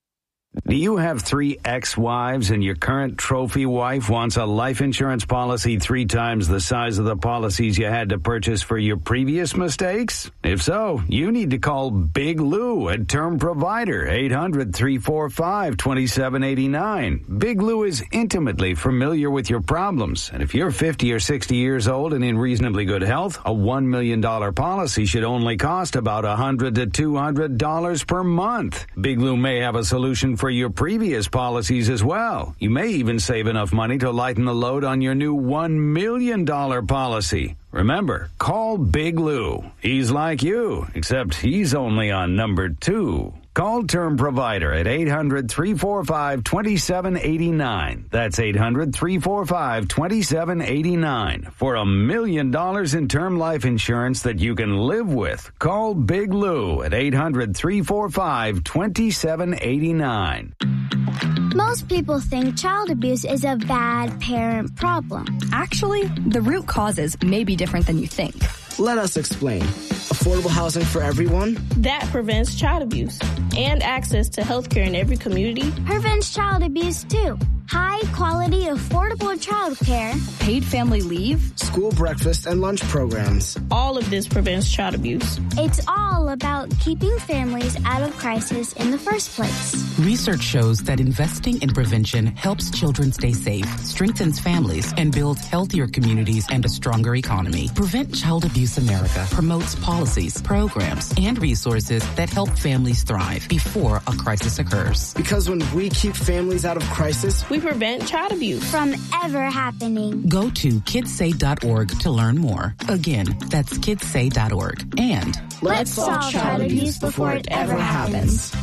Do you have three ex-wives and your current trophy wife wants a life insurance policy three times the size of the policies you had to purchase for your previous mistakes? If so, you need to call Big Lou at Term Provider, eight hundred, three four five, two seven eight nine. Big Lou is intimately familiar with your problems, and if you're fifty or sixty years old and in reasonably good health, a one million dollars policy should only cost about one hundred to two hundred dollars per month. Big Lou may have a solution for your previous policies as well. You may even save enough money to lighten the load on your new one million dollars policy. Remember, call Big Lou. He's like you, except he's only on number two. Call Term Provider at eight hundred, three four five, two seven eight nine. That's eight hundred, three four five, two seven eight nine. For a million dollars in term life insurance that you can live with. Call Big Lou at eight hundred, three four five, two seven eight nine. Most people think child abuse is a bad parent problem. Actually, the root causes may be different than you think. Let us explain. Affordable housing for everyone? That prevents child abuse. And access to health care in every community. Prevents child abuse, too. High quality, affordable child care. Paid family leave. School breakfast and lunch programs. All of this prevents child abuse. It's all about keeping families out of crisis in the first place. Research shows that investing in prevention helps children stay safe, strengthens families, and builds healthier communities and a stronger economy. Prevent Child Abuse America promotes policies, programs, and resources that help families thrive before a crisis occurs. Because when we keep families out of crisis, we prevent child abuse from ever happening. Go to kids say dot org to learn more. Again, that's kids say dot org. And let's solve child abuse before it ever happens.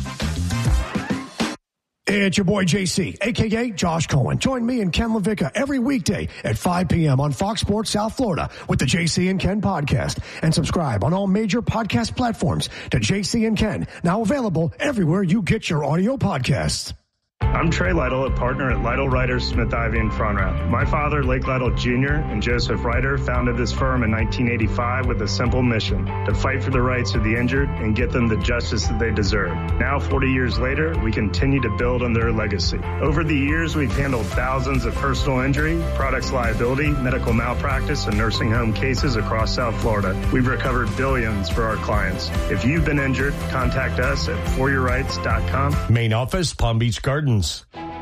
It's your boy J C, a k a. Josh Cohen. Join me and Ken LaVicka every weekday at five p.m. on Fox Sports South Florida with the J C and Ken podcast. And subscribe on all major podcast platforms to J C and Ken, now available everywhere you get your audio podcasts. I'm Trey Lytle, a partner at Lytle Ryder Smith Ivy and Fronrath. My father, Lake Lytle Junior and Joseph Ryder, founded this firm in nineteen eighty-five with a simple mission: to fight for the rights of the injured and get them the justice that they deserve. Now, forty years later, we continue to build on their legacy. Over the years, we've handled thousands of personal injury, products liability, medical malpractice, and nursing home cases across South Florida. We've recovered billions for our clients. If you've been injured, contact us at for your rights dot com. Main office, Palm Beach Gardens.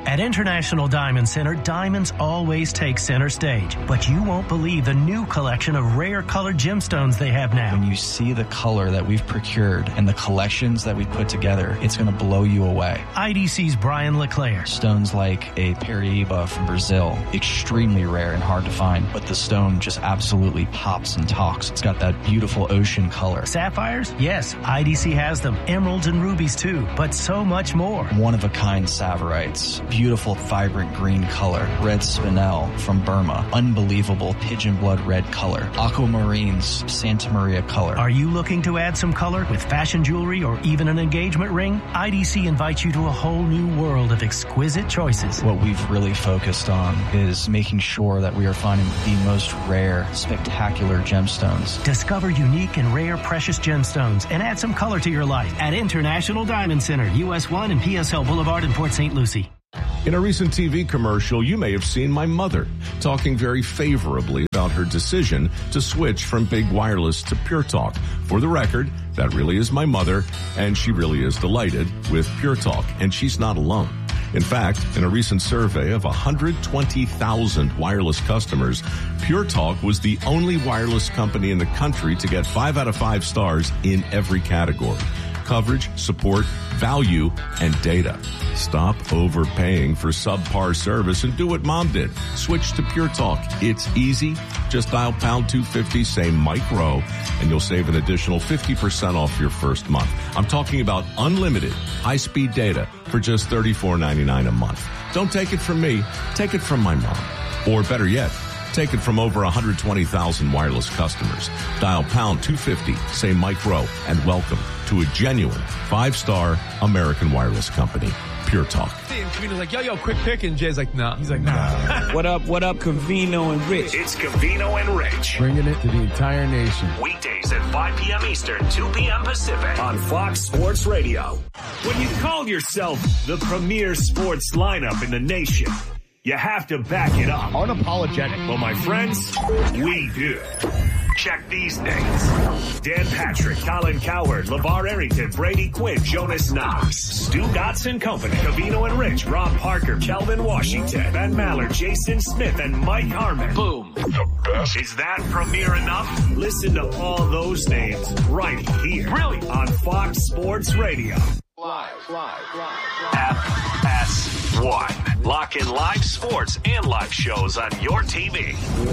At International Diamond Center, diamonds always take center stage. But you won't believe the new collection of rare colored gemstones they have now. When you see the color that we've procured and the collections that we've put together, it's going to blow you away. I D C's Brian LeClaire. Stones like a Paraíba from Brazil, extremely rare and hard to find, but the stone just absolutely pops and talks. It's got that beautiful ocean color. Sapphires? Yes, I D C has them. Emeralds and rubies too, but so much more. One-of-a-kind Saverites, beautiful vibrant green color. Red Spinel from Burma, unbelievable pigeon blood red color. Aquamarines, Santa Maria color. Are you looking to add some color with fashion jewelry or even an engagement ring? I D C invites you to a whole new world of exquisite choices. What we've really focused on is making sure that we are finding the most rare, spectacular gemstones. Discover unique and rare precious gemstones and add some color to your life at International Diamond Center, U S one and P S L Boulevard in Port Saint Lucie. In a recent T V commercial, you may have seen my mother talking very favorably about her decision to switch from Big Wireless to Pure Talk. For the record, that really is my mother, and she really is delighted with Pure Talk, and she's not alone. In fact, in a recent survey of one hundred twenty thousand wireless customers, Pure Talk was the only wireless company in the country to get five out of five stars in every category: coverage, support, value, and data. Stop overpaying for subpar service and do what Mom did. Switch to Pure Talk. It's easy. Just dial pound two fifty, say Mike Rowe, and you'll save an additional fifty percent off your first month. I'm talking about unlimited high-speed data for just thirty-four ninety-nine a month. Don't take it from me. Take it from my mom. Or better yet, take it from over one hundred twenty thousand wireless customers. Dial pound two fifty, say Mike Rowe, and welcome to a genuine five-star American wireless company, Pure Talk. And Covino's like, yo, yo, quick pick. And Jay's like, nah. He's like, nah. What up, what up, Covino and Rich? It's Covino and Rich. Bringing it to the entire nation. Weekdays at five p.m. Eastern, two p.m. Pacific on Fox Sports Radio. When you call yourself the premier sports lineup in the nation, you have to back it up. Unapologetic. Well, my friends, we do. Check these names: Dan Patrick, Colin Cowherd, LeVar Arrington, Brady Quinn, Jonas Knox, Stu Dotson Company, Covino and Rich, Rob Parker, Kelvin Washington, Ben Maller, Jason Smith, and Mike Harmon. Boom. The best. Is that premier enough? Listen to all those names right here. Really? On Fox Sports Radio. Live, live, live, live. F S one. Lock in live sports and live shows on your T V.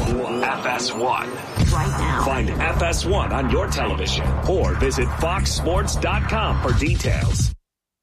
F S one. Right now. Find F S one on your television or visit fox sports dot com for details.